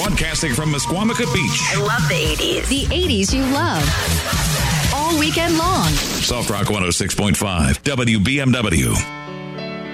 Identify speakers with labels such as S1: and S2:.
S1: Broadcasting from Mesquamacut Beach.
S2: I love the 80s.
S3: The 80s you love. All weekend long.
S1: Soft Rock 106.5 WBMW.